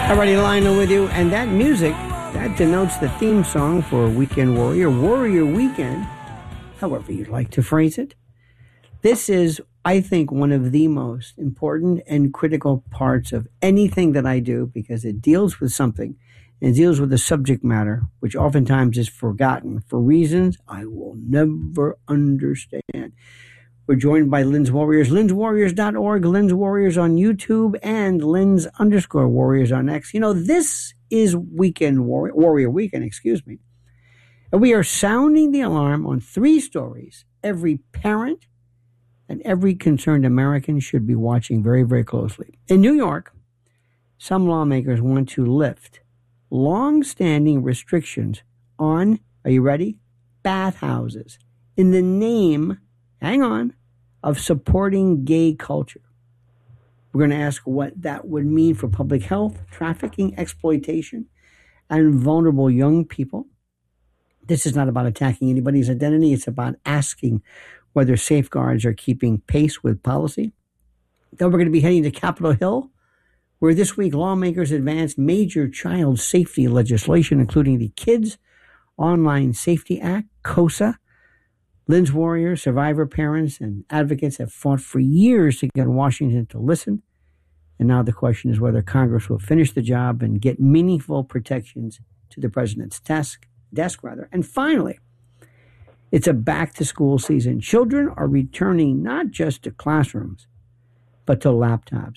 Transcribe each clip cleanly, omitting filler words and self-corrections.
Alrighty, Lionel with you. And that music, that denotes the theme song for Weekend Warrior, Warrior Weekend, however you'd like to phrase it. This is, I think, one of the most important and critical parts of anything that I do because it deals with something and it deals with a subject matter which oftentimes is forgotten for reasons I will never understand. We're joined by Lynn's Warriors, lynswarriors.org, Lynn's Warriors on YouTube, and Lynn's_Warriors on X. You know, this is Warrior Weekend, and we are sounding the alarm on 3 stories every parent and every concerned American should be watching very, very closely. In New York, some lawmakers want to lift long-standing restrictions on, are you ready? Bathhouses in the name, hang on, of supporting gay culture. We're going to ask what that would mean for public health, trafficking, exploitation, and vulnerable young people. This is not about attacking anybody's identity. It's about asking whether safeguards are keeping pace with policy. Then we're going to be heading to Capitol Hill, where this week lawmakers advanced major child safety legislation, including the Kids Online Safety Act, KOSA. Lynn's Warriors, survivor parents, and advocates have fought for years to get Washington to listen. And now the question is whether Congress will finish the job and get meaningful protections to the president's desk. And finally, it's a back-to-school season. Children are returning not just to classrooms, but to laptops.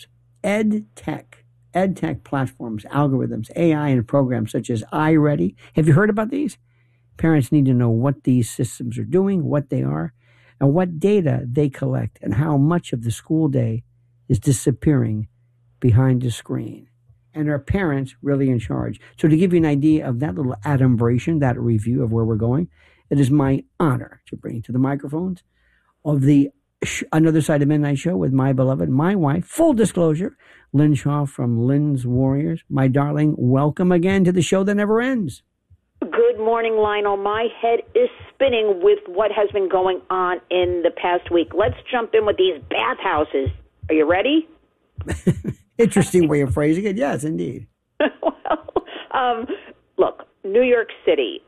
EdTech platforms, algorithms, AI, and programs such as iReady. Have you heard about these? Parents need to know what these systems are doing, what they are, and what data they collect, and how much of the school day is disappearing behind the screen. And are parents really in charge? So to give you an idea of that little adumbration, that review of where we're going, it is my honor to bring to the microphones of the Another Side of Midnight show with my beloved, my wife, full disclosure, Lynn Shaw from Lynn's Warriors. My darling, welcome again to the show that never ends. Good morning, Lionel. My head is spinning with what has been going on in the past week. Let's jump in with these bathhouses. Are you ready? Interesting way of phrasing it. Yes, indeed. Look, New York City,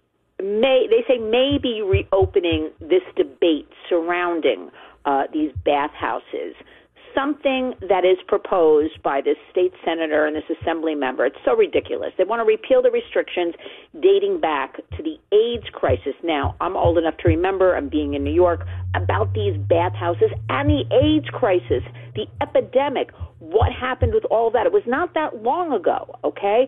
they say may be reopening this debate surrounding these bathhouses. Something that is proposed by this state senator and this assembly member. It's so ridiculous. They want to repeal the restrictions dating back to the AIDS crisis. Now, I'm old enough to remember, I'm being in New York, about these bathhouses and the AIDS crisis, the epidemic. What happened with all of that? It was not that long ago, okay?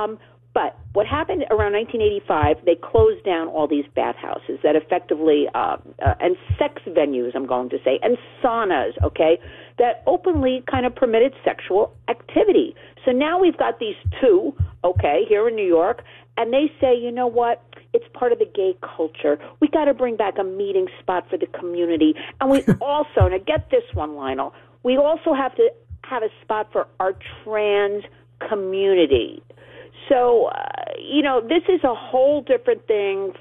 But what happened around 1985, they closed down all these bathhouses that effectively, and sex venues, I'm going to say, and saunas, okay, that openly kind of permitted sexual activity. So now we've got these 2, okay, here in New York, and they say, you know what, it's part of the gay culture. We got to bring back a meeting spot for the community. And we also, now get this one, Lionel, we also have to have a spot for our trans community. So, this is a whole different thing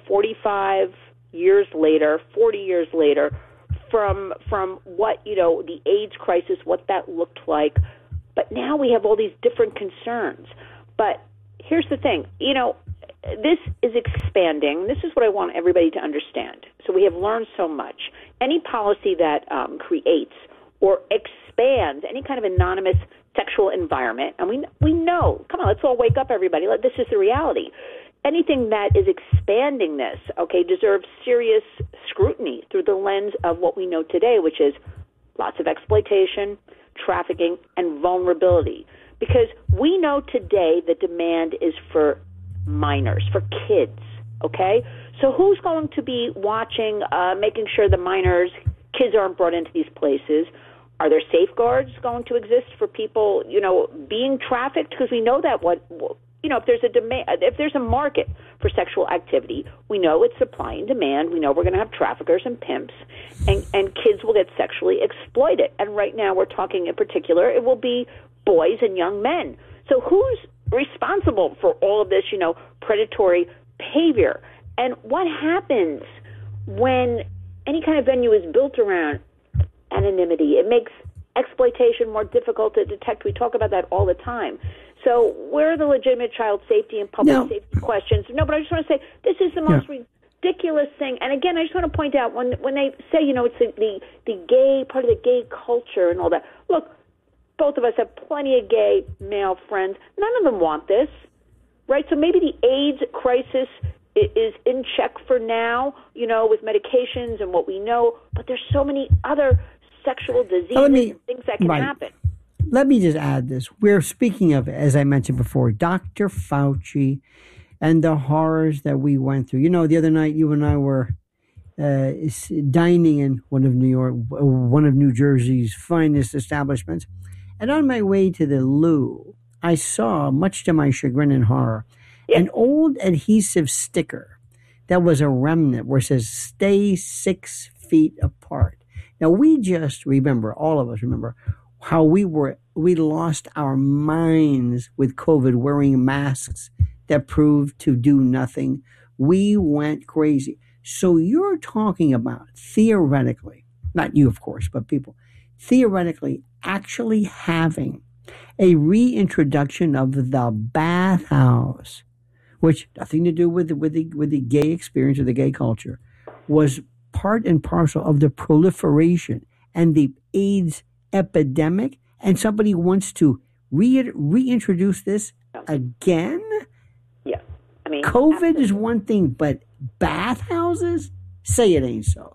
45 years later, 40 years later, from what, the AIDS crisis, what that looked like. But now we have all these different concerns. But here's the thing, this is expanding. This is what I want everybody to understand. So we have learned so much. Any policy that creates or expands any kind of anonymous sexual environment, and we know, come on, let's all wake up, everybody. This is the reality. Anything that is expanding this, okay, deserves serious scrutiny through the lens of what we know today, which is lots of exploitation, trafficking, and vulnerability. Because we know today the demand is for minors, for kids, okay? So who's going to be watching, making sure the kids aren't brought into these places? Are there safeguards going to exist for people, being trafficked? Because we know that if there's a demand, if there's a market for sexual activity, we know it's supply and demand. We know we're going to have traffickers and pimps, and kids will get sexually exploited. And right now we're talking in particular, it will be boys and young men. So who's responsible for all of this, predatory behavior? And what happens when any kind of venue is built around anonymity? It makes exploitation more difficult to detect. We talk about that all the time. So where are the legitimate child safety and public safety questions? No, but I just want to say this is the most ridiculous thing. And again, I just want to point out when they say, it's the gay part of the gay culture and all that. Look, both of us have plenty of gay male friends. None of them want this, right? So maybe the AIDS crisis is in check for now, with medications and what we know. But there's so many other sexual diseases and things that can happen. Let me just add this. We're speaking of, as I mentioned before, Dr. Fauci and the horrors that we went through. The other night you and I were dining in one of New Jersey's finest establishments. And on my way to the loo, I saw, much to my chagrin and horror, an old adhesive sticker that was a remnant where it says, "Stay 6 feet apart." Now, all of us remember, how we lost our minds with COVID, wearing masks that proved to do nothing. We went crazy. So you're talking about theoretically, not you, of course, but people, theoretically actually having a reintroduction of the bathhouse, which nothing to do with the gay experience or the gay culture, was part and parcel of the proliferation and the AIDS epidemic, and somebody wants to reintroduce this again? Yeah. COVID is one thing, but bathhouses? Say it ain't so.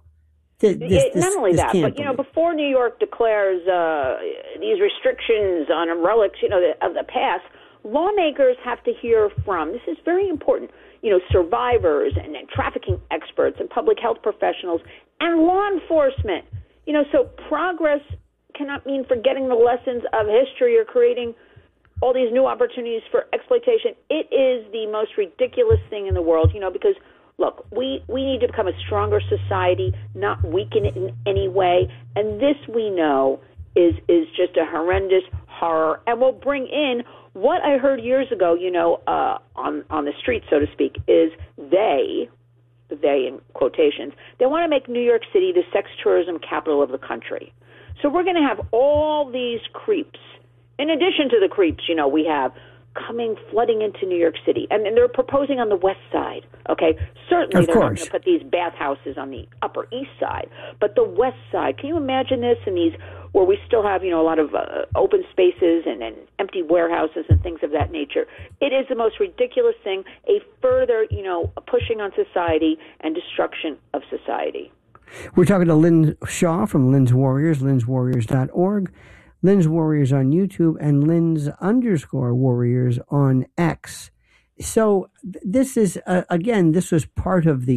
Not only that, but before New York declares these restrictions on relics, of the past, lawmakers have to hear from, this is very important, survivors and trafficking experts and public health professionals and law enforcement. So progress cannot mean forgetting the lessons of history or creating all these new opportunities for exploitation. It is the most ridiculous thing in the world, because, look, we need to become a stronger society, not weaken it in any way. And this, we know, is just a horrendous horror, and will bring in what I heard years ago, on the street, so to speak, is they in quotations, they want to make New York City the sex tourism capital of the country. So we're going to have all these creeps. In addition to the creeps, we have flooding into New York City. And they're proposing on the west side, okay? Certainly they're not going to put these bathhouses on the Upper East Side. But the west side, can you imagine this in these, where we still have, a lot of open spaces and empty warehouses and things of that nature? It is the most ridiculous thing, a further, pushing on society and destruction of society. We're talking to Lynn Shaw from Lynn's Warriors, lynswarriors.org. Lynn's Warriors on YouTube, and Lynn's_Warriors on X. So this is this was part of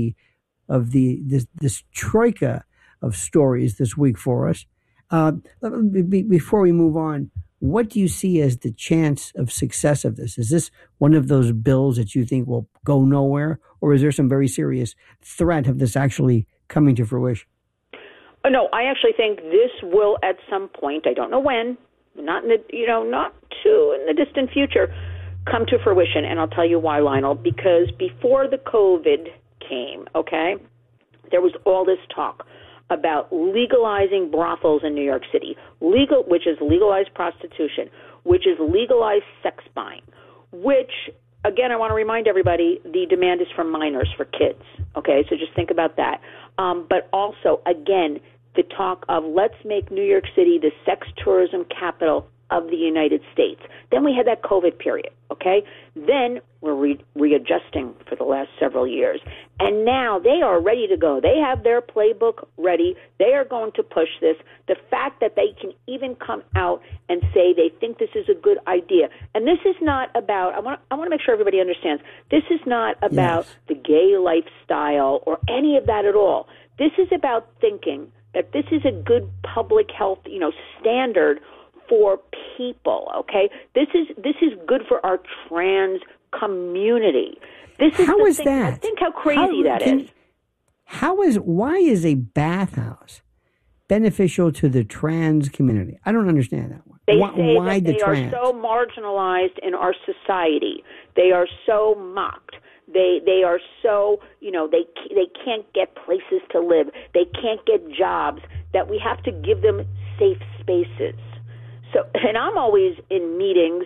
this troika of stories this week for us. Before we move on, what do you see as the chance of success of this? Is this one of those bills that you think will go nowhere, or is there some very serious threat of this actually coming to fruition? No, I actually think this will at some point, I don't know when, not in the, not too in the distant future, come to fruition. And I'll tell you why, Lionel, because before the COVID came, okay, there was all this talk about legalizing brothels in New York City, which is legalized prostitution, which is legalized sex buying, which, again, I want to remind everybody, the demand is from minors, for kids, okay? So just think about that. But also, again, the talk of let's make New York City the sex tourism capital of the United States. Then we had that COVID period, okay? Then we're readjusting for the last several years. And now they are ready to go. They have their playbook ready. They are going to push this. The fact that they can even come out and say they think this is a good idea. And this is not about, I want to make sure everybody understands, this is not about the gay lifestyle or any of that at all. This is about thinking that this is a good public health, standard for people, okay? This is good for our trans community. This is how is that? Think how crazy that is. Why is a bathhouse beneficial to the trans community? I don't understand that one. Why they are so marginalized in our society. They are so mocked. They are so, they can't get places to live. They can't get jobs, that we have to give them safe spaces. So, and I'm always in meetings,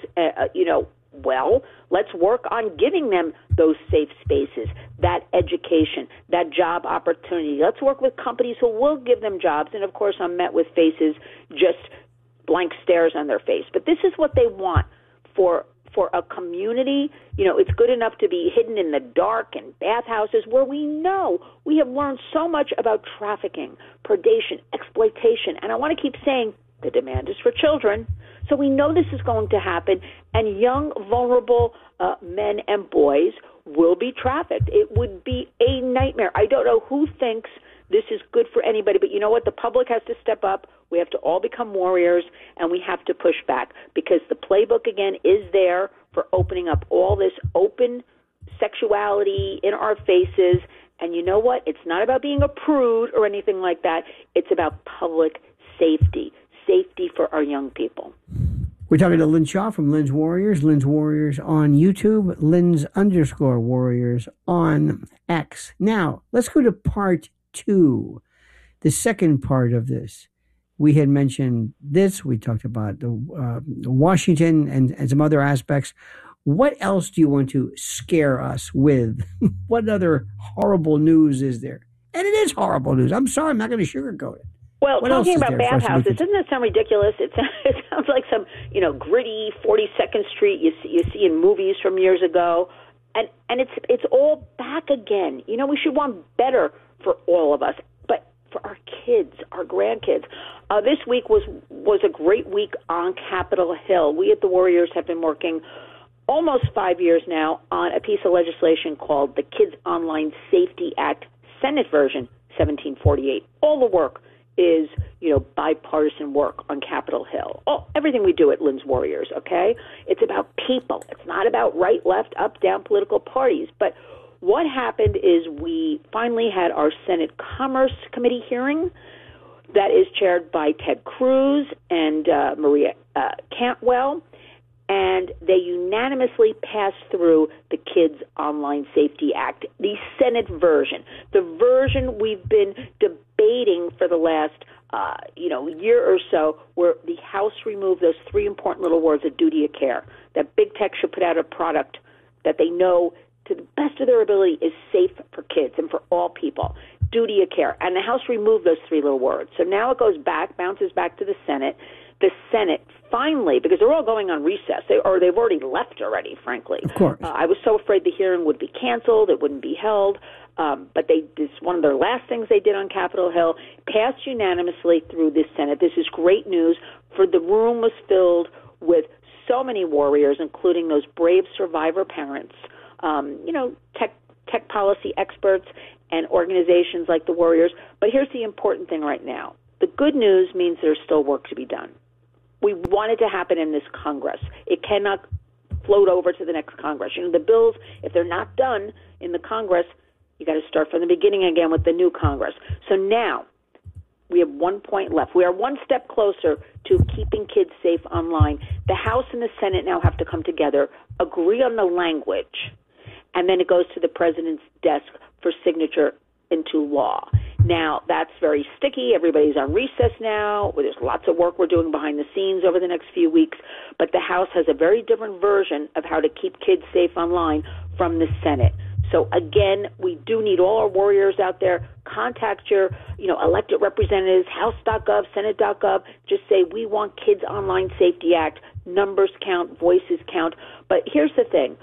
well, let's work on giving them those safe spaces, that education, that job opportunity. Let's work with companies who will give them jobs. And, of course, I'm met with faces, just blank stares on their face. But this is what they want for a community. It's good enough to be hidden in the dark in bathhouses where we know we have learned so much about trafficking, predation, exploitation. And I want to keep saying the demand is for children. So we know this is going to happen, and young, vulnerable men and boys will be trafficked. It would be a nightmare. I don't know who thinks this is good for anybody, but you know what? The public has to step up. We have to all become warriors, and we have to push back, because the playbook, again, is there for opening up all this open sexuality in our faces. And you know what? It's not about being a prude or anything like that. It's about public safety for our young people. We're talking to Lynn Shaw from Lynn's Warriors. Lynn's Warriors on YouTube, Lynn's_Warriors on X. Now, let's go to part 2, the second part of this. We had mentioned this. We talked about the Washington and some other aspects. What else do you want to scare us with? What other horrible news is there? And it is horrible news. I'm sorry, I'm not going to sugarcoat it. Well, talking about bathhouses, doesn't that sound ridiculous? It sounds like some, gritty 42nd Street you see in movies from years ago, and it's all back again. We should want better for all of us, but for our kids, our grandkids. This week was a great week on Capitol Hill. We at the Warriors have been working almost 5 years now on a piece of legislation called the Kids Online Safety Act, Senate version 1748. All the work is, bipartisan work on Capitol Hill. Everything we do at Lynn's Warriors, okay? It's about people. It's not about right, left, up, down political parties. But what happened is we finally had our Senate Commerce Committee hearing that is chaired by Ted Cruz and Maria Cantwell, and they unanimously passed through the Kids Online Safety Act, the Senate version, the version we've been debating for the last year or so, where the House removed those 3 important little words of duty of care, that big tech should put out a product that they know to the best of their ability is safe for kids and for all people. Duty of care. And the House removed those 3 little words. So now it goes back, bounces back to the Senate. The Senate finally, because they're all going on recess, they've already left already, frankly. Of course. I was so afraid the hearing would be canceled, it wouldn't be held, but this one of their last things they did on Capitol Hill, passed unanimously through the Senate. This is great news. For the room was filled with so many warriors, including those brave survivor parents, tech policy experts, and organizations like the Warriors. But here's the important thing right now. The good news means there's still work to be done. We want it to happen in this Congress. It cannot float over to the next Congress. The bills, if they're not done in the Congress, you got to start from the beginning again with the new Congress. So now we have 1 point left. We are one step closer to keeping kids safe online. The House and the Senate now have to come together, agree on the language, and then it goes to the president's desk for signature into law. Now, that's very sticky. Everybody's on recess now. There's lots of work we're doing behind the scenes over the next few weeks. But the House has a very different version of how to keep kids safe online from the Senate. So, again, we do need all our warriors out there. Contact your, elected representatives, house.gov, senate.gov. Just say, we want Kids Online Safety Act. Numbers count, voices count. But here's the thing.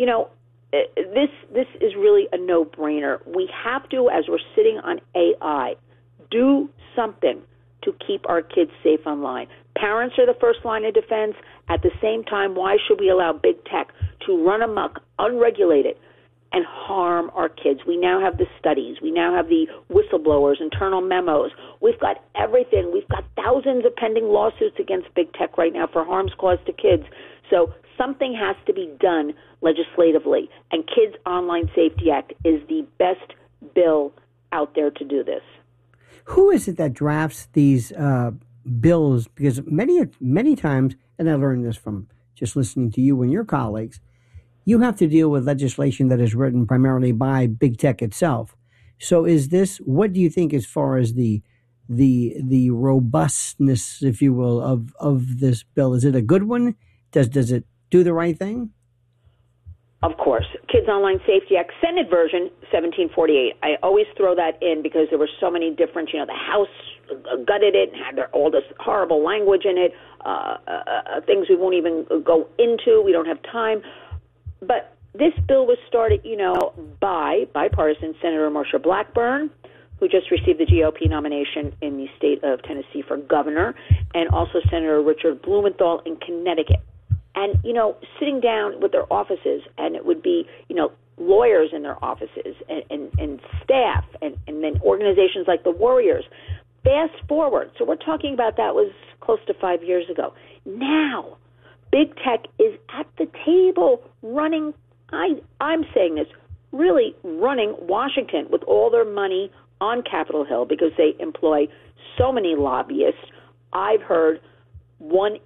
This is really a no-brainer. We have to, as we're sitting on AI, do something to keep our kids safe online. Parents are the first line of defense. At the same time, why should we allow big tech to run amok, unregulated, and harm our kids? We now have the studies. We now have the whistleblowers, internal memos. We've got everything. We've got thousands of pending lawsuits against big tech right now for harms caused to kids. So something has to be done legislatively, and Kids Online Safety Act is the best bill out there to do this. Who is it that drafts these bills? Because many times, and I learned this from just listening to you and your colleagues, you have to deal with legislation that is written primarily by big tech itself. So what do you think as far as the the robustness, if you will, of this bill? Is it a good one? Does it do the right thing? Of course. Kids Online Safety Act, Senate version, 1748. I always throw that in because there were so many different, the House gutted it and had all this horrible language in it, things we won't even go into. We don't have time. But this bill was started, by bipartisan Senator Marsha Blackburn, who just received the GOP nomination in the state of Tennessee for governor, and also Senator Richard Blumenthal in Connecticut. And, sitting down with their offices, and it would be, lawyers in their offices and staff and then organizations like the Warriors. Fast forward. So we're talking about that was close to 5 years ago. Now, big tech is at the table running, I'm saying this, really running Washington with all their money on Capitol Hill because they employ so many lobbyists. I've heard one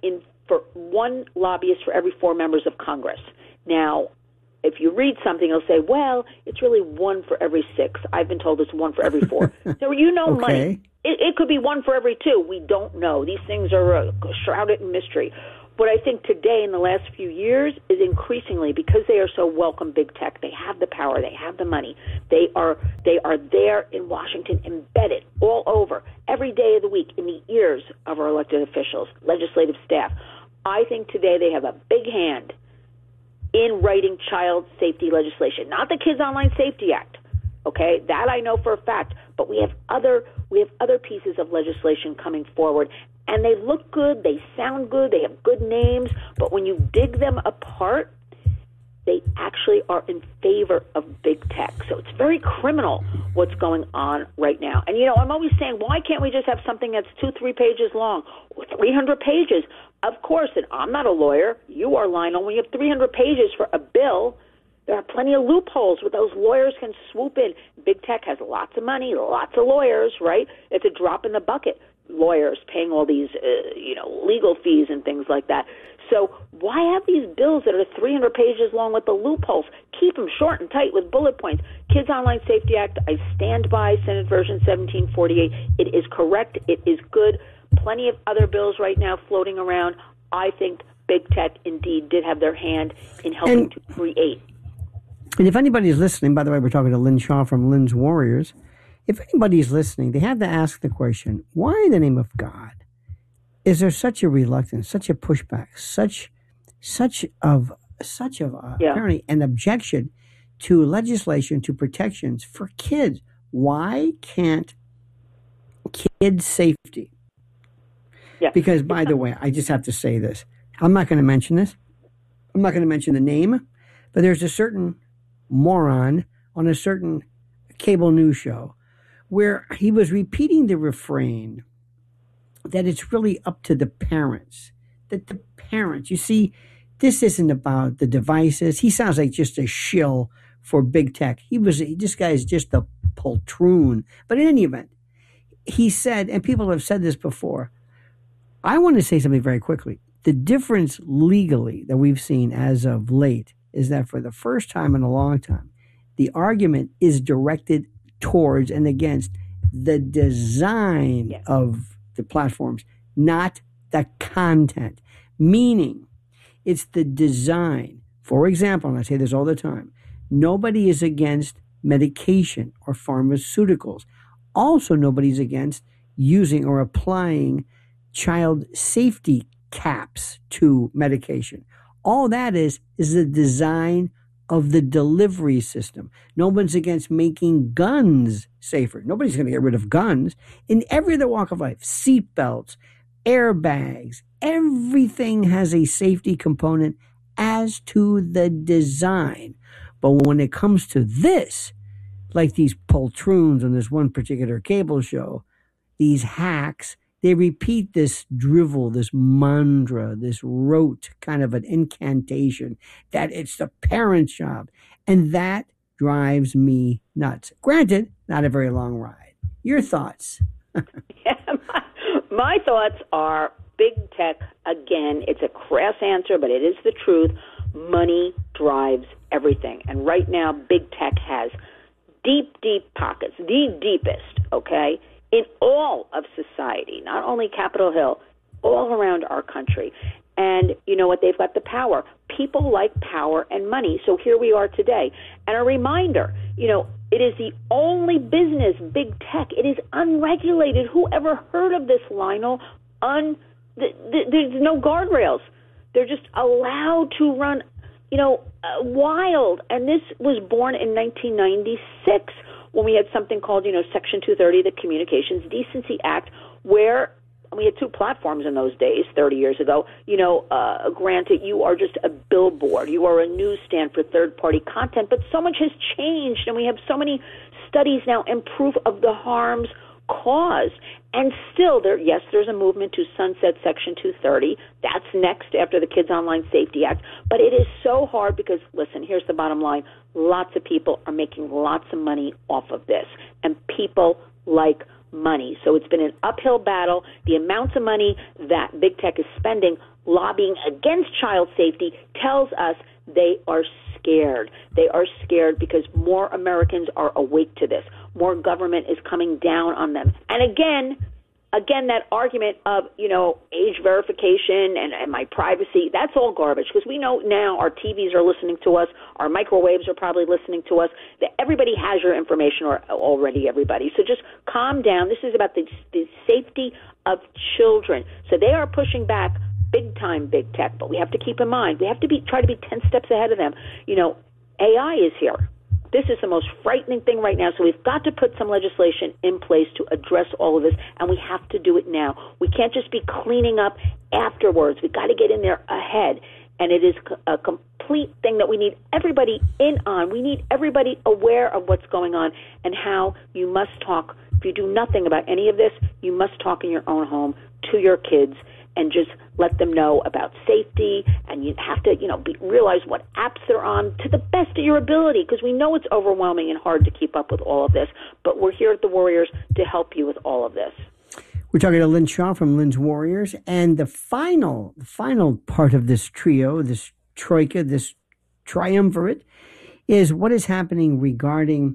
lobbyist for every 4 members of Congress. Now, if you read something, it'll say, well, it's really 1 for every 6. I've been told it's 1 for every 4. So Okay. money. It could be 1 for every 2. We don't know. These things are shrouded in mystery. What I think today in the last few years is increasingly, because they are so welcome big tech, they have the power, they have the money, they are there in Washington, embedded all over, every day of the week in the ears of our elected officials, legislative staff. I think today they have a big hand in writing child safety legislation, not the Kids Online Safety Act. Okay, that I know for a fact, but we have other pieces of legislation coming forward, and they look good, they sound good, they have good names, but when you dig them apart, they actually are in favor of big tech. So it's very criminal what's going on right now. And, I'm always saying, why can't we just have something that's 2-3 pages long or 300 pages? Of course, and I'm not a lawyer. You are, Lionel. When you have 300 pages for a bill, there are plenty of loopholes where those lawyers can swoop in. Big tech has lots of money, lots of lawyers, right? It's a drop in the bucket. Lawyers paying all these, legal fees and things like that. So why have these bills that are 300 pages long with the loopholes? Keep them short and tight with bullet points. Kids Online Safety Act, I stand by Senate version 1748. It is correct. It is good. Plenty of other bills right now floating around. I think big tech indeed did have their hand in helping to create. And if anybody's listening, by the way, we're talking to Lynn Shaw from Lynn's Warriors. If anybody's listening, they have to ask the question, why in the name of God is there such a reluctance, such a pushback, such of apparently an objection to legislation, to protections for kids? Why can't kids' safety? Yeah. Because, by the way, I just have to say this. I'm not going to mention this. I'm not going to mention the name, but there's a certain moron on a certain cable news show where he was repeating the refrain that it's really up to the parents, that the parents, you see, this isn't about the devices. He sounds like just a shill for big tech. This guy is just a poltroon. But in any event, he said, and people have said this before, I want to say something very quickly. The difference legally that we've seen as of late is that for the first time in a long time, the argument is directed towards and against the design of the platforms, not the content. Meaning, it's the design. For example, and I say this all the time, nobody is against medication or pharmaceuticals. Also, nobody's against using or applying child safety caps to medication. All that is the design of the delivery system. No one's against making guns safer. Nobody's going to get rid of guns. In every other walk of life, seatbelts, airbags, everything has a safety component as to the design. But when it comes to this, like these poltroons on this one particular cable show, these hacks, they repeat this drivel, this mantra, this rote kind of an incantation that it's the parent's job. And that drives me nuts. Granted, not a very long ride. Your thoughts? My thoughts are big tech, again, it's a crass answer, but it is the truth. Money drives everything. And right now, big tech has deep, deep pockets, the deepest, okay, in all of society, not only Capitol Hill, all around our country. And you know what? They've got the power. People like power and money. So here we are today. And a reminder, it is the only business, big tech. It is unregulated. Who ever heard of this, Lionel? There's no guardrails. They're just allowed to run, wild. And this was born in 1996 when we had something called, Section 230, the Communications Decency Act, where we had two platforms in those days, 30 years ago. Granted, you are just a billboard. You are a newsstand for third-party content. But so much has changed, and we have so many studies now in proof of the harms caused. And still, there's a movement to sunset Section 230. That's next after the Kids Online Safety Act. But it is so hard because, listen, here's the bottom line. Lots of people are making lots of money off of this, and people like money. So it's been an uphill battle. The amounts of money that big tech is spending lobbying against child safety tells us they are scared. They are scared because more Americans are awake to this. More government is coming down on them. And again, that argument of, age verification and my privacy, that's all garbage because we know now our TVs are listening to us, our microwaves are probably listening to us. Everybody has your information already, everybody. So just calm down. This is about the safety of children. So they are pushing back big time, big tech, but we have to keep in mind, we have to try to be 10 steps ahead of them. AI is here. This is the most frightening thing right now, so we've got to put some legislation in place to address all of this, and we have to do it now. We can't just be cleaning up afterwards. We've got to get in there ahead, and it is a complete thing that we need everybody in on. We need everybody aware of what's going on and how you must talk. If you do nothing about any of this, you must talk in your own home to your kids and just let them know about safety, and you have to, realize what apps they're on to the best of your ability, because we know it's overwhelming and hard to keep up with all of this, but we're here at the Warriors to help you with all of this. We're talking to Lynn Shaw from Lynn's Warriors, and the final part of this trio, this troika, this triumvirate, is what is happening regarding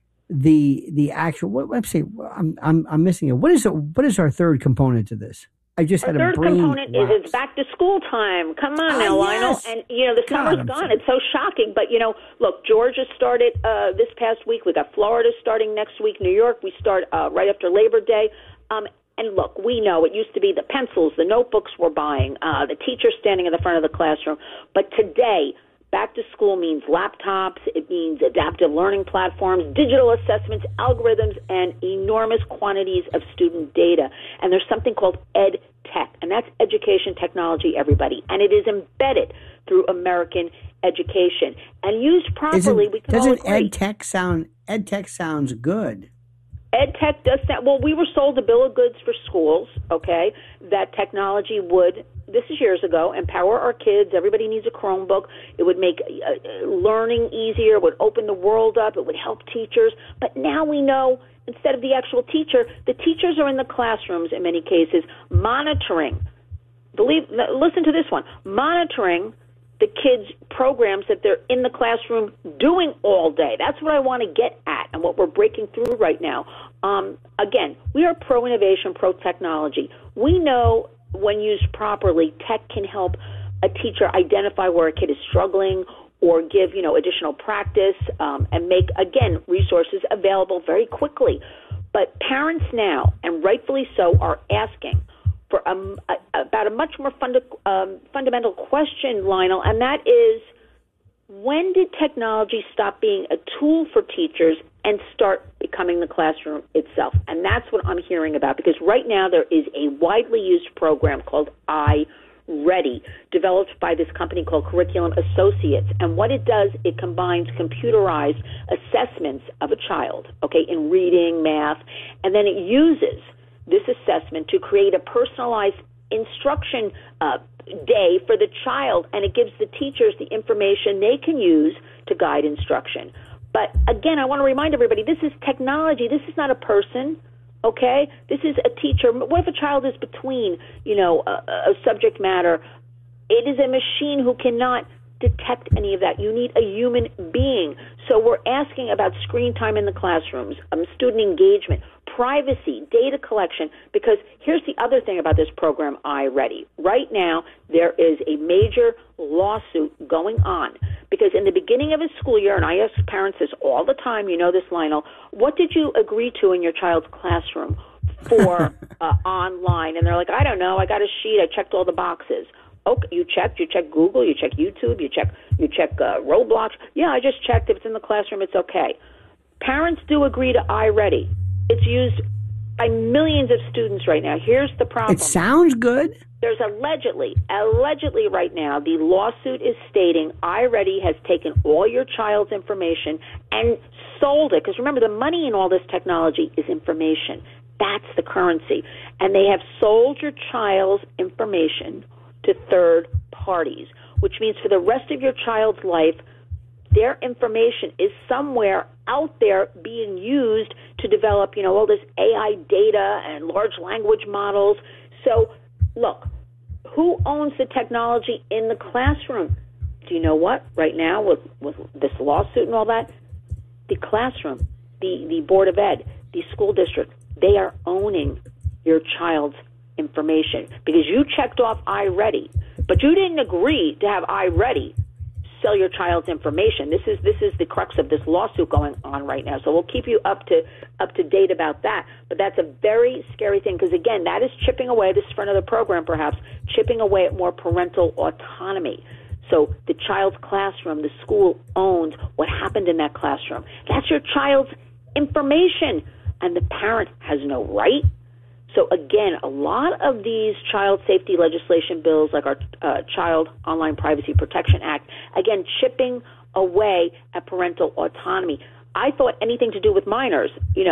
the actual. Let's say I'm missing it. What is our third component to this? I just had a brain third component is it's back to school time. Come on now, Lionel. Yes. And, the summer's gone. It's so shocking. But, look, Georgia started this past week. We got Florida starting next week. New York, we start right after Labor Day. And, look, we know it used to be the pencils, the notebooks we're buying, the teacher standing in the front of the classroom. But today, back to school means laptops, it means adaptive learning platforms, digital assessments, algorithms, and enormous quantities of student data. And there's something called Ed Tech, and that's education technology, everybody. And it is embedded through American education. And used properly, we can all agree. Doesn't Ed Tech sounds good? Ed Tech does that. Well, we were sold a bill of goods for schools, okay, that technology would, this is years ago, empower our kids. Everybody needs a Chromebook. It would make learning easier. It would open the world up. It would help teachers. But now we know, instead of the actual teacher, the teachers are in the classrooms in many cases monitoring. Listen to this one. Monitoring the kids' programs that they're in the classroom doing all day. That's what I want to get at and what we're breaking through right now. Again, we are pro-innovation, pro-technology. We know when used properly, tech can help a teacher identify where a kid is struggling or give, additional practice and make, again, resources available very quickly. But parents now, and rightfully so, are asking for about a much more fundamental question, Lionel, and that is, when did technology stop being a tool for teachers and start becoming the classroom itself? And that's what I'm hearing about, because right now there is a widely used program called iReady, developed by this company called Curriculum Associates. And what it does, it combines computerized assessments of a child, in reading, math, and then it uses this assessment to create a personalized instruction day for the child, and it gives the teachers the information they can use to guide instruction. But again, I want to remind everybody, this is technology. This is not a person, okay? This is a teacher. What if a child is between, a subject matter? It is a machine who cannot detect any of that. You need a human being. So we're asking about screen time in the classrooms, student engagement, privacy, data collection, because here's the other thing about this program, iReady. Right now, there is a major lawsuit going on because in the beginning of a school year, and I ask parents this all the time, you know this, Lionel, what did you agree to in your child's classroom for online? And they're like, I don't know, I got a sheet, I checked all the boxes. Okay, you checked Google, you checked YouTube, you check Roblox. Yeah, I just checked. If it's in the classroom, it's okay. Parents do agree to iReady. It's used by millions of students right now. Here's the problem. It sounds good. There's allegedly right now, the lawsuit is stating iReady has taken all your child's information and sold it. Because remember, the money in all this technology is information. That's the currency. And they have sold your child's information to third parties, which means for the rest of your child's life, their information is somewhere out there being used to develop, all this AI data and large language models. So, look, who owns the technology in the classroom? Do you know what? Right now, with this lawsuit and all that, the classroom, the Board of Ed, the school district, they are owning your child's information because you checked off iReady, but you didn't agree to have iReady sell your child's information. This is the crux of this lawsuit going on right now. So we'll keep you up to date about that. But that's a very scary thing because again, that is chipping away. This is for another program, perhaps chipping away at more parental autonomy. So the child's classroom, the school owns what happened in that classroom. That's your child's information, and the parent has no right. So again, a lot of these child safety legislation bills, like our Child Online Privacy Protection Act, again, chipping away at parental autonomy. I thought anything to do with minors,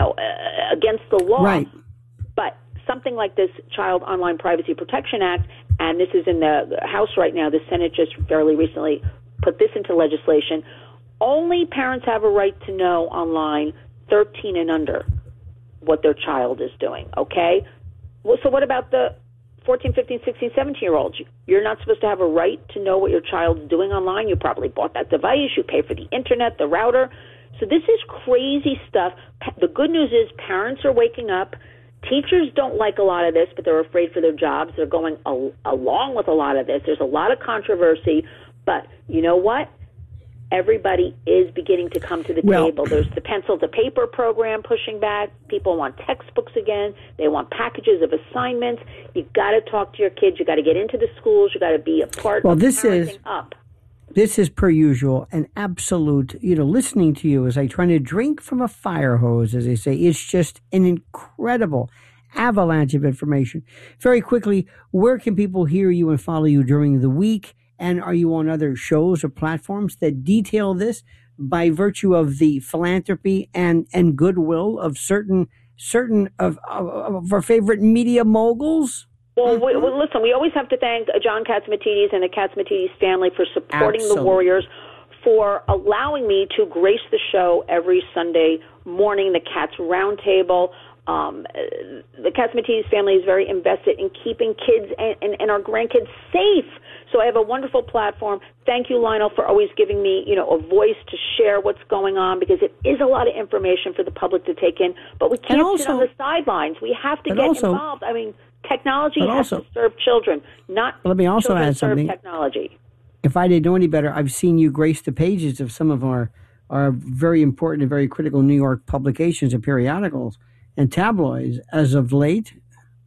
against the law. Right. But something like this Child Online Privacy Protection Act, and this is in the House right now, the Senate just fairly recently put this into legislation. Only parents have a right to know online, 13 and under, what their child is doing, okay? Well, so what about the 14, 15, 16, 17-year-olds? You're not supposed to have a right to know what your child's doing online. You probably bought that device. You pay for the internet, the router. So this is crazy stuff. The good news is parents are waking up. Teachers don't like a lot of this, but they're afraid for their jobs. They're going along with a lot of this. There's a lot of controversy, but you know what? Everybody is beginning to come to the table. There's the pencil to paper program pushing back. People want textbooks again. They want packages of assignments. You've got to talk to your kids. You've got to get into the schools. You've got to be a part of parenting up. This is, per usual, an absolute, listening to you as I try to drink from a fire hose, as they say. It's just an incredible avalanche of information. Very quickly, where can people hear you and follow you during the week? And are you on other shows or platforms that detail this by virtue of the philanthropy and goodwill of certain of our favorite media moguls? Well, listen, we always have to thank John Catsimatidis and the Catsimatidis family for supporting the Warriors, for allowing me to grace the show every Sunday morning, the Cats Roundtable. The Catsimatidis family is very invested in keeping kids and our grandkids safe. So I have a wonderful platform. Thank you, Lionel, for always giving me, a voice to share what's going on, because it is a lot of information for the public to take in. But we can't sit on the sidelines. We have to get involved. I mean, technology has to serve children, not let me also add something. Technology. If I didn't know any better, I've seen you grace the pages of some of our very important and very critical New York publications and periodicals and tabloids as of late.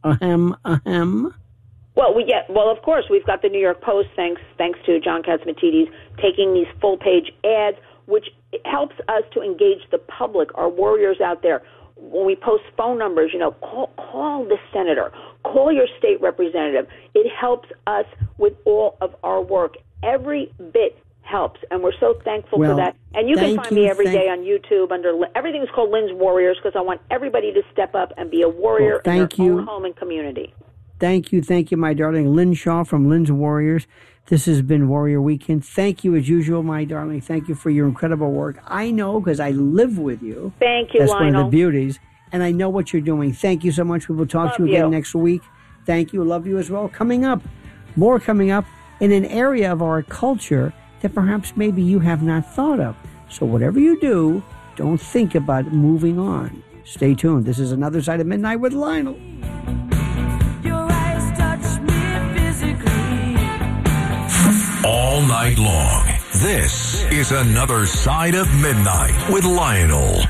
Well, of course, we've got the New York Post, thanks to John Catsimatidis, taking these full-page ads, which helps us to engage the public, our warriors out there. When we post phone numbers, call the senator, call your state representative. It helps us with all of our work. Every bit helps, and we're so thankful for that. And you can find me every day on YouTube everything's called Lynn's Warriors, because I want everybody to step up and be a warrior in their own home and community. Thank you, my darling. Lynn Shaw from Lynn's Warriors. This has been Warrior Weekend. Thank you, as usual, my darling. Thank you for your incredible work. I know, because I live with you. Thank you, That's Lionel. One of the beauties. And I know what you're doing. Thank you so much. We will talk to you again next week. Thank you. Love you as well. More coming up in an area of our culture that perhaps maybe you have not thought of. So whatever you do, don't think about moving on. Stay tuned. This is Another Side of Midnight with Lionel. All night long, this is Another Side of Midnight with Lionel.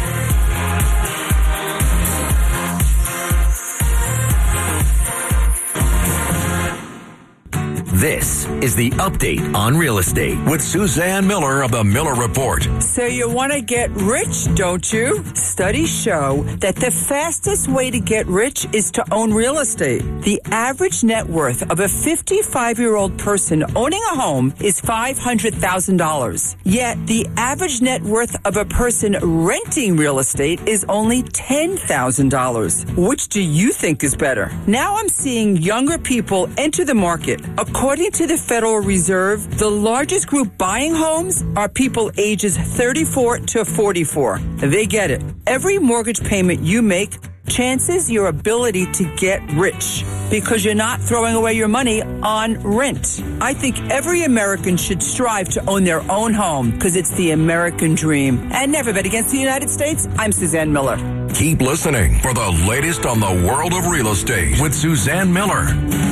This is the update on real estate with Suzanne Miller of the Miller Report. So you want to get rich, don't you? Studies show that the fastest way to get rich is to own real estate. The average net worth of a 55-year-old person owning a home is $500,000. Yet the average net worth of a person renting real estate is only $10,000. Which do you think is better? Now I'm seeing younger people enter the market. According to the Federal Reserve, the largest group buying homes are people ages 34 to 44. They get it. Every mortgage payment you make chances your ability to get rich because you're not throwing away your money on rent. I think every American should strive to own their own home because it's the American dream. And never bet against the United States. I'm Suzanne Miller. Keep listening for the latest on the world of real estate with Suzanne Miller.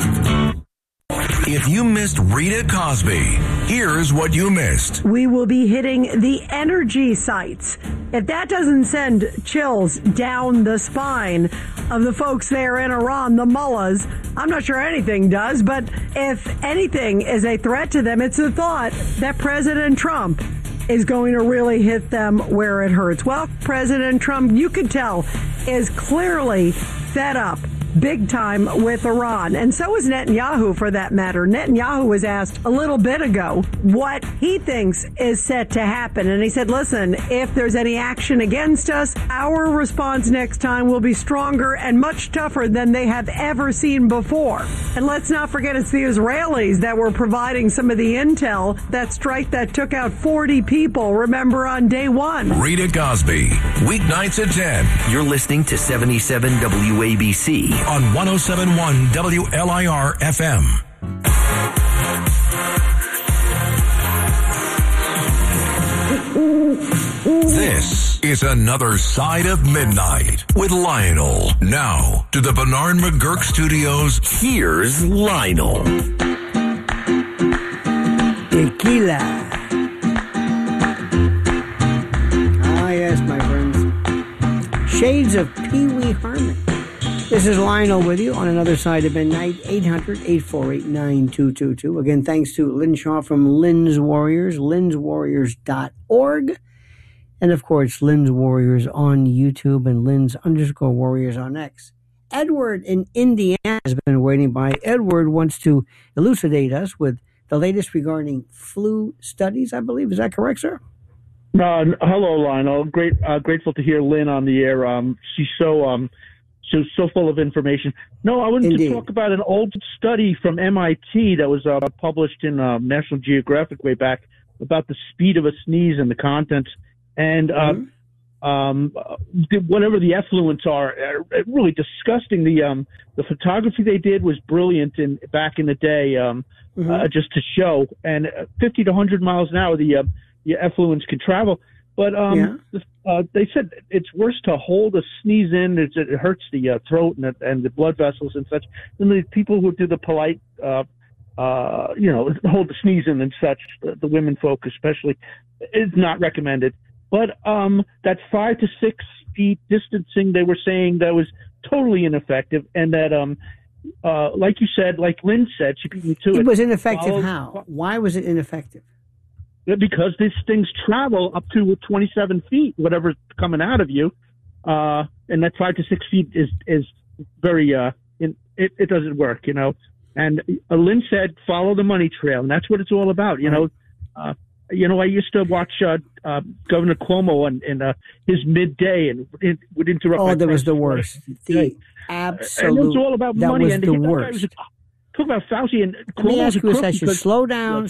If you missed Rita Cosby, here's what you missed. We will be hitting the energy sites. If that doesn't send chills down the spine of the folks there in Iran, the mullahs, I'm not sure anything does, but if anything is a threat to them, it's the thought that President Trump is going to really hit them where it hurts. Well, President Trump, you could tell, is clearly fed up big time with Iran. And so is Netanyahu, for that matter. Netanyahu was asked a little bit ago what he thinks is set to happen. And he said, listen, if there's any action against us, our response next time will be stronger and much tougher than they have ever seen before. And let's not forget, it's the Israelis that were providing some of the intel, that strike that took out 40 people, remember, on day one. Rita Cosby, weeknights at 10. You're listening to 77 WABC. On 107.1 WLIR FM. This is Another Side of Midnight with Lionel. Now to the Bernard McGurk Studios. Here's Lionel. Tequila. Ah, yes, my friends. Shades of Pee Wee Herman. This is Lionel with you on Another Side of Midnight, 800-848-9222. Again, thanks to Lynn Shaw from Lynn's Warriors, lynswarriors.org. And, of course, Lynn's Warriors on YouTube and Lynn's_Warriors on X. Edward in Indiana has been waiting by. Edward wants to elucidate us with the latest regarding flu studies, I believe. Is that correct, sir? Hello, Lionel. Grateful to hear Lynn on the air. She's so full of information. No, I wanted to talk about an old study from MIT that was published in National Geographic way back about the speed of a sneeze and the contents. And whatever the effluents are, really disgusting. The photography they did was brilliant back in the day, just to show. And 50 to 100 miles an hour, the effluents can travel. But they said it's worse to hold a sneeze in. It hurts the throat and the blood vessels and such. And the people who do the polite, hold the sneeze in and such, the women folk especially, is not recommended. But that 5 to 6 feet distancing, they were saying that was totally ineffective, and that like you said, like Lynn said, she beat me to it. It was ineffective. How? Why was it ineffective? Because these things travel up to 27 feet, whatever's coming out of you, and that 5 to 6 feet is very it doesn't work, you know. And Lynn said, follow the money trail, and that's what it's all about, you know. I used to watch Governor Cuomo in his midday, and it would interrupt. Oh, that was the worst. Absolute. And it was all about money. That was the worst. Talk about Fauci and Let me ask you a question. Slow down.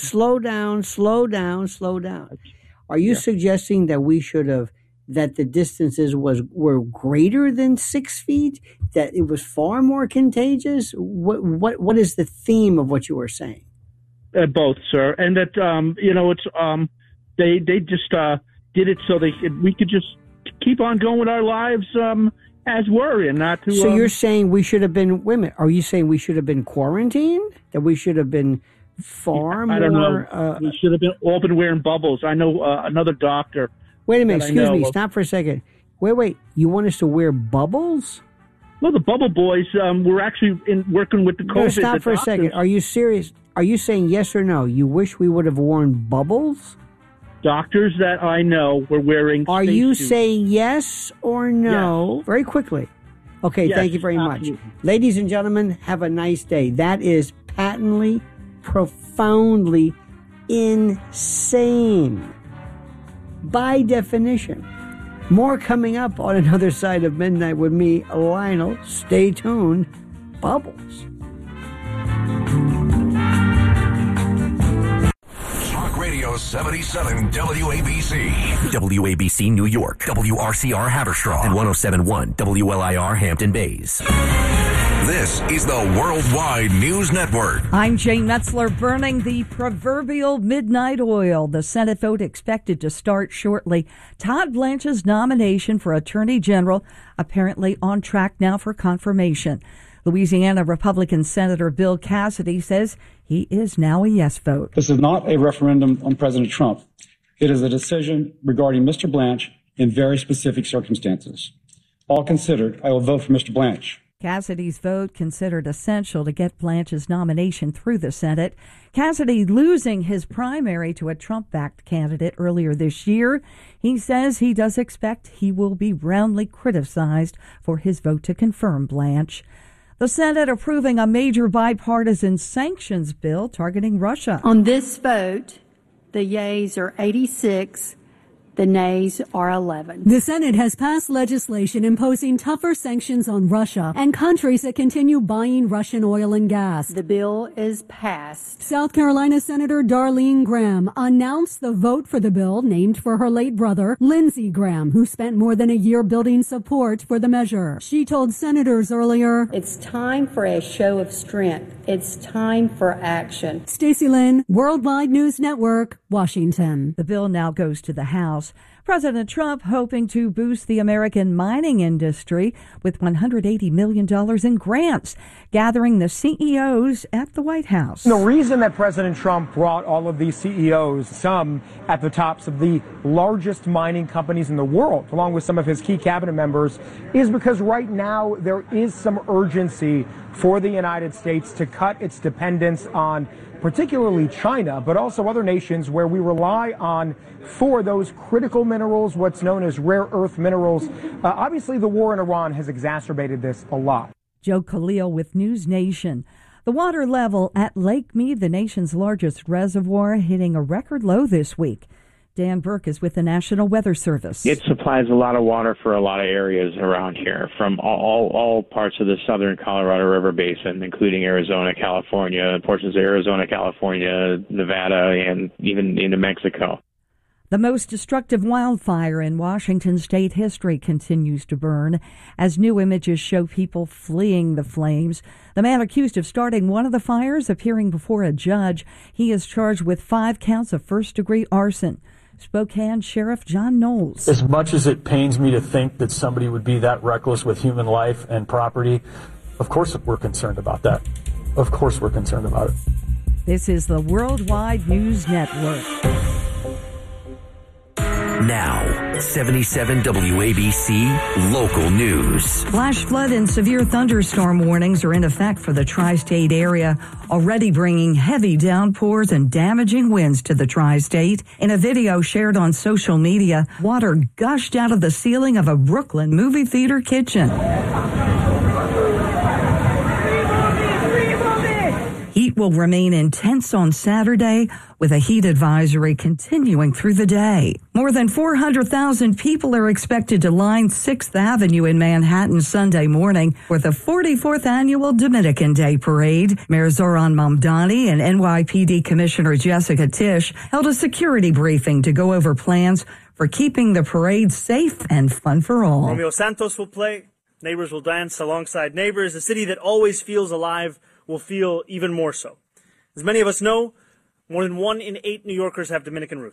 Are you suggesting that we should have, that the distances were greater than 6 feet, that it was far more contagious? What is the theme of what you were saying? Both, sir, and that it's they just did it so we could just keep on going with our lives as we're in, not to. So you're saying we should have been women? Are you saying we should have been quarantined? That we should have been far more? I don't know. We should have all been wearing bubbles. I know another doctor. Wait a minute. Excuse me. Stop for a second. Wait. You want us to wear bubbles? Well, the bubble boys were actually working with the COVID. No, stop for a second. Are you serious? Are you saying yes or no? You wish we would have worn bubbles? Doctors that I know were wearing. Are you saying yes or no? Yes. Very quickly. Okay, yes, thank you very much. Ladies and gentlemen, have a nice day. That is patently, profoundly insane. By definition. More coming up on Another Side of Midnight with me, Lionel. Stay tuned. Bubbles. Radio 77 WABC. WABC New York, WRCR Haverstraw, and 107.1 WLIR Hampton Bays. This is the Worldwide News Network. I'm Jane Metzler, burning the proverbial midnight oil. The Senate vote expected to start shortly. Todd Blanche's nomination for Attorney General apparently on track now for confirmation. Louisiana Republican Senator Bill Cassidy says he is now a yes vote. This is not a referendum on President Trump. It is a decision regarding Mr. Blanche in very specific circumstances. All considered, I will vote for Mr. Blanche. Cassidy's vote considered essential to get Blanche's nomination through the Senate. Cassidy losing his primary to a Trump-backed candidate earlier this year. He says he does expect he will be roundly criticized for his vote to confirm Blanche. The Senate approving a major bipartisan sanctions bill targeting Russia. On this vote, the yeas are 86. The nays are 11. The Senate has passed legislation imposing tougher sanctions on Russia and countries that continue buying Russian oil and gas. The bill is passed. South Carolina Senator Darlene Graham announced the vote for the bill named for her late brother, Lindsey Graham, who spent more than a year building support for the measure. She told senators earlier, "It's time for a show of strength. It's time for action." Stacey Lynn, Worldwide News Network, Washington. The bill now goes to the House. President Trump hoping to boost the American mining industry with $180 million in grants, gathering the CEOs at the White House. The reason that President Trump brought all of these CEOs, some at the tops of the largest mining companies in the world, along with some of his key cabinet members, is because right now there is some urgency for the United States to cut its dependence on particularly China, but also other nations where we rely on for those critical minerals, what's known as rare earth minerals. Obviously, the war in Iran has exacerbated this a lot. Joe Khalil with News Nation. The water level at Lake Mead, the nation's largest reservoir, hitting a record low this week. Dan Burke is with the National Weather Service. It supplies a lot of water for a lot of areas around here, from all parts of the southern Colorado River Basin, including Arizona, California, portions of Arizona, California, Nevada, and even into Mexico. The most destructive wildfire in Washington state history continues to burn as new images show people fleeing the flames. The man accused of starting one of the fires appearing before a judge. He is charged with 5 counts of first-degree arson. Spokane Sheriff John Knowles. As much as it pains me to think that somebody would be that reckless with human life and property, of course we're concerned about that. Of course we're concerned about it. This is the Worldwide News Network. Now, 77 WABC Local News. Flash flood and severe thunderstorm warnings are in effect for the tri-state area, already bringing heavy downpours and damaging winds to the tri-state. In a video shared on social media, water gushed out of the ceiling of a Brooklyn movie theater kitchen. Heat will remain intense on Saturday, with a heat advisory continuing through the day. More than 400,000 people are expected to line 6th Avenue in Manhattan Sunday morning for the 44th annual Dominican Day Parade. Mayor Zoran Mamdani and NYPD Commissioner Jessica Tisch held a security briefing to go over plans for keeping the parade safe and fun for all. Romeo Santos will play. Neighbors will dance alongside neighbors. A city that always feels alive will feel even more so. As many of us know, more than 1 in 8 New Yorkers have Dominican roots.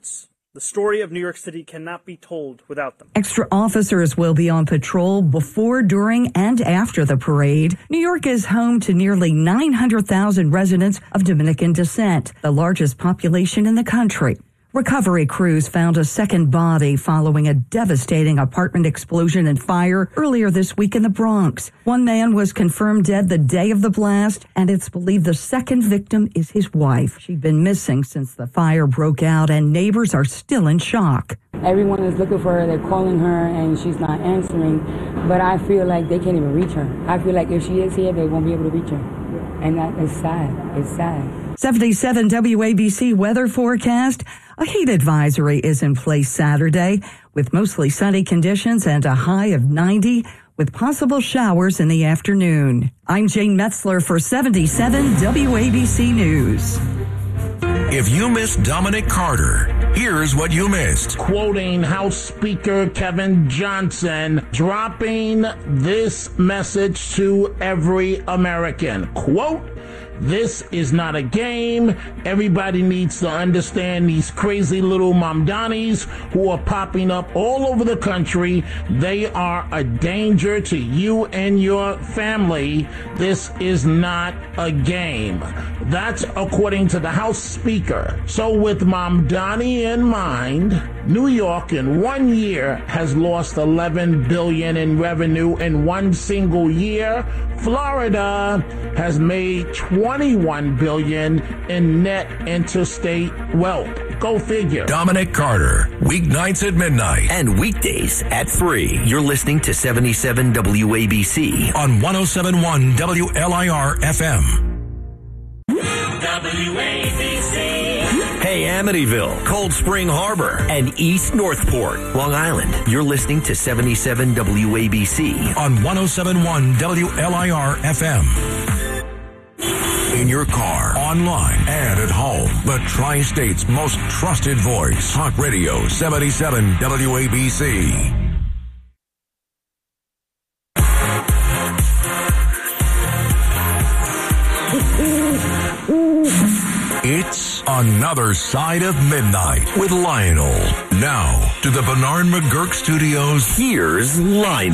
The story of New York City cannot be told without them. Extra officers will be on patrol before, during, and after the parade. New York is home to nearly 900,000 residents of Dominican descent, the largest population in the country. Recovery crews found a second body following a devastating apartment explosion and fire earlier this week in the Bronx. One man was confirmed dead the day of the blast, and it's believed the second victim is his wife. She'd been missing since the fire broke out, and neighbors are still in shock. Everyone is looking for her. They're calling her, and she's not answering. But I feel like they can't even reach her. I feel like if she is here, they won't be able to reach her. And that is sad. It's sad. 77 WABC weather forecast. A heat advisory is in place Saturday with mostly sunny conditions and a high of 90 with possible showers in the afternoon. I'm Jane Metzler for 77 WABC News. If you missed Dominic Carter, here's what you missed. Quoting House Speaker Kevin Johnson, dropping this message to every American. Quote, "This is not a game. Everybody needs to understand these crazy little Mamdanis who are popping up all over the country. They are a danger to you and your family. This is not a game." That's according to the House Speaker. So with Mamdani in mind, New York in 1 year has lost $11 billion in revenue in one single year. Florida has made $21 billion in net interstate wealth. Go figure. Dominic Carter, weeknights at midnight. And weekdays at 3. You're listening to 77 WABC. On 107.1 WLIR FM. WABC. Hey, Amityville, Cold Spring Harbor, and East Northport, Long Island. You're listening to 77 WABC. On 107.1 WLIR FM. In your car, online, and at home. The Tri-State's most trusted voice. Talk Radio 77 WABC. It's Another Side of Midnight with Lionel. Now, to the Bernard McGurk Studios, here's Lionel.